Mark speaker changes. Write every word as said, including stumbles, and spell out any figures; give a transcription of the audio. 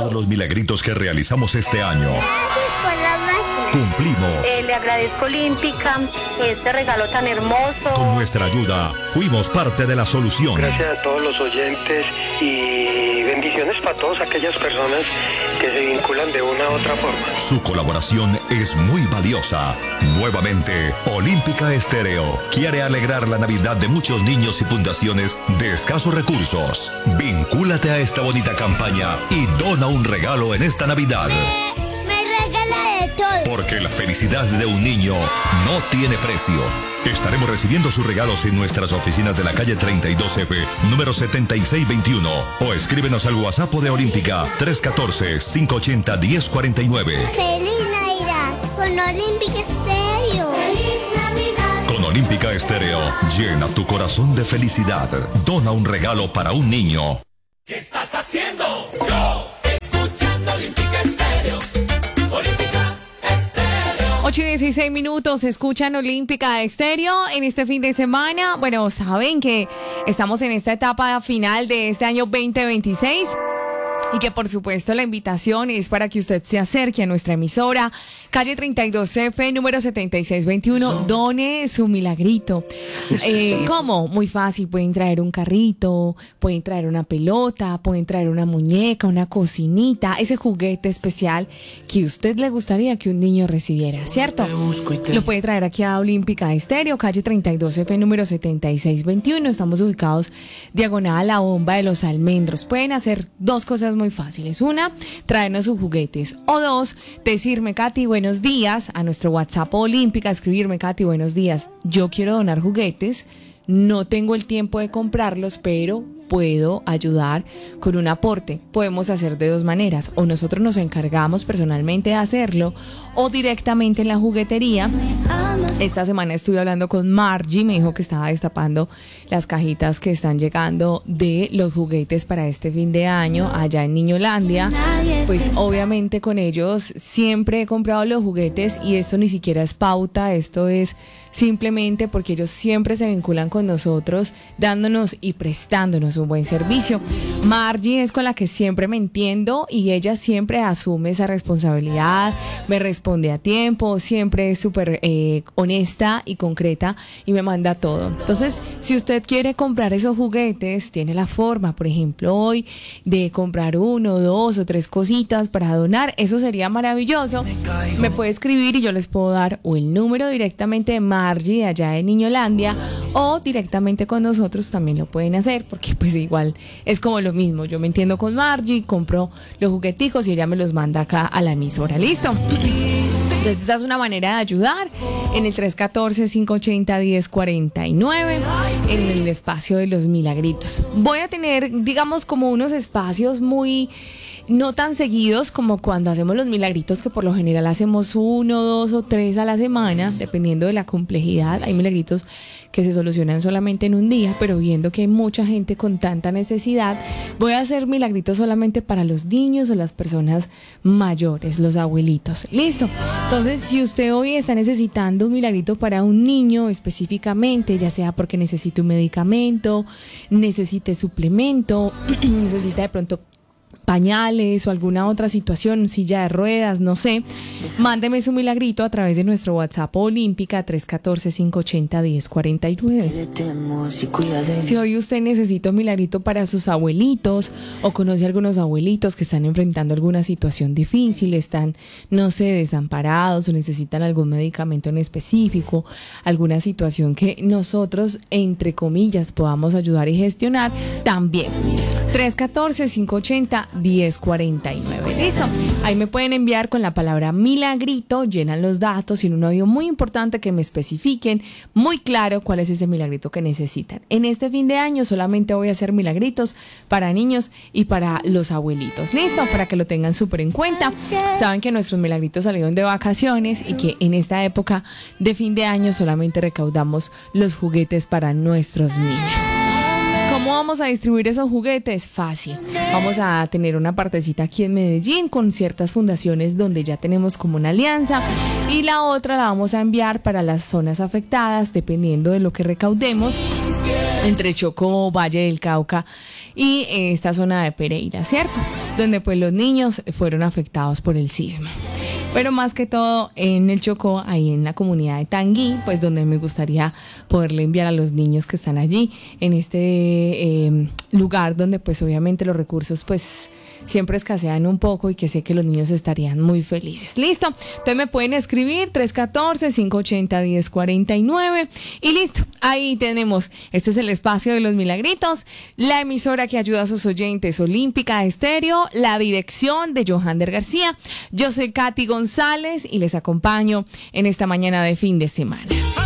Speaker 1: todos los milagritos que realizamos este año.
Speaker 2: Gracias por la máquina.
Speaker 1: Cumplimos.
Speaker 3: Eh, le agradezco Olímpica este regalo tan hermoso.
Speaker 1: Con nuestra ayuda, fuimos parte de la solución.
Speaker 4: Gracias a todos los oyentes y bendiciones para todas aquellas personas que se vinculan de una u otra forma.
Speaker 1: Su colaboración es muy valiosa. Nuevamente, Olímpica Estéreo quiere alegrar la Navidad de muchos niños y fundaciones de escasos recursos. Vincúlate a esta bonita campaña y dona un regalo en esta Navidad.
Speaker 2: Me, me regala de todo.
Speaker 1: Porque la felicidad de un niño no tiene precio. Estaremos recibiendo sus regalos en nuestras oficinas de la calle treinta y dos F, número setenta y seis veintiuno. O escríbenos al WhatsApp de Olímpica tres uno cuatro, cinco ocho cero, uno cero cuatro nueve.
Speaker 2: Feliz Navidad con Olímpica Estéreo. Feliz Navidad.
Speaker 1: Con Olímpica Estéreo, llena tu corazón de felicidad. Dona un regalo para un niño.
Speaker 5: ¿Qué estás haciendo? Yo, escuchando Olímpica Estéreo. Olímpica Estéreo.
Speaker 6: ocho y dieciséis minutos, escuchan Olímpica Estéreo en este fin de semana. Bueno, saben que estamos en esta etapa final de este año veinte veintiséis. Y que por supuesto la invitación es para que usted se acerque a nuestra emisora, calle treinta y dos F, número setenta y seis veintiuno, done su milagrito. Eh, ¿Cómo? Muy fácil, pueden traer un carrito, pueden traer una pelota, pueden traer una muñeca, una cocinita, ese juguete especial que a usted le gustaría que un niño recibiera, ¿cierto? Lo puede traer aquí a Olímpica Estéreo, calle treinta y dos F, número setenta y seis veintiuno, estamos ubicados diagonal a la bomba de los almendros. Pueden hacer dos cosas muy fáciles. Una, traernos sus juguetes. O dos, decirme, Katy, buenos días, a nuestro WhatsApp Olímpica, escribirme, Katy, buenos días, yo quiero donar juguetes, no tengo el tiempo de comprarlos, pero puedo ayudar con un aporte. Podemos hacer de dos maneras, o nosotros nos encargamos personalmente de hacerlo, o directamente en la juguetería. Esta semana estuve hablando con Margie, me dijo que estaba destapando las cajitas que están llegando de los juguetes para este fin de año allá en Niñolandia. Pues obviamente con ellos siempre he comprado los juguetes y esto ni siquiera es pauta, esto es simplemente porque ellos siempre se vinculan con nosotros, dándonos y prestándonos un buen servicio. Margie es con la que siempre me entiendo y ella siempre asume esa responsabilidad, me responde a tiempo, siempre es súper eh, honesta y concreta y me manda todo. Entonces, si usted quiere comprar esos juguetes, tiene la forma, por ejemplo, hoy de comprar uno, dos o tres cositas para donar, eso sería maravilloso. Me puede escribir y yo les puedo dar o el número directamente de Margie allá de Niñolandia o directamente con nosotros también lo pueden hacer porque pues igual es como lo mismo, yo me entiendo con Margie, compro los jugueticos y ella me los manda acá a la emisora, ¿listo? Entonces esa es una manera de ayudar en el tres uno cuatro, cinco ocho cero, uno cero cuatro nueve en el espacio de los milagritos. Voy a tener, digamos, como unos espacios muy no tan seguidos como cuando hacemos los milagritos, que por lo general hacemos uno, dos o tres a la semana, dependiendo de la complejidad. Hay milagritos que se solucionan solamente en un día, pero viendo que hay mucha gente con tanta necesidad, voy a hacer milagritos solamente para los niños o las personas mayores, los abuelitos. ¿Listo? Entonces, si usted hoy está necesitando un milagrito para un niño específicamente, ya sea porque necesite un medicamento, necesite suplemento, necesita de pronto pañales o alguna otra situación, silla de ruedas, no sé, mándeme su milagrito a través de nuestro WhatsApp Olímpica tres uno cuatro, cinco ocho cero, uno cero cuatro nueve. Si hoy usted necesita un milagrito para sus abuelitos o conoce a algunos abuelitos que están enfrentando alguna situación difícil, están, no sé, desamparados o necesitan algún medicamento en específico, alguna situación que nosotros, entre comillas, podamos ayudar y gestionar, también. tres uno cuatro, cinco ocho cero, uno cero cuatro nueve. Listo. Ahí me pueden enviar con la palabra milagrito, llenan los datos y en un audio muy importante que me especifiquen muy claro cuál es ese milagrito que necesitan. En este fin de año solamente voy a hacer milagritos para niños y para los abuelitos. Listo, para que lo tengan súper en cuenta. Saben que nuestros milagritos salieron de vacaciones y que en esta época de fin de año solamente recaudamos los juguetes para nuestros niños. ¿Cómo vamos a distribuir esos juguetes? Fácil. Vamos a tener una partecita aquí en Medellín con ciertas fundaciones donde ya tenemos como una alianza y la otra la vamos a enviar para las zonas afectadas dependiendo de lo que recaudemos entre Chocó, Valle del Cauca y esta zona de Pereira, ¿cierto? donde pues los niños fueron afectados por el sismo. Pero más que todo en el Chocó, ahí en la comunidad de Tangui, pues donde me gustaría poderle enviar a los niños que están allí, en este eh, lugar donde pues obviamente los recursos pues siempre escasean un poco y que sé que los niños estarían muy felices. ¿Listo? Entonces me pueden escribir tres uno cuatro, cinco ocho cero, uno cero cuatro nueve y listo. Ahí tenemos. Este es el espacio de los milagritos, la emisora que ayuda a sus oyentes, Olímpica Estéreo, la dirección de Johander García. Yo soy Katy González y les acompaño en esta mañana de fin de semana.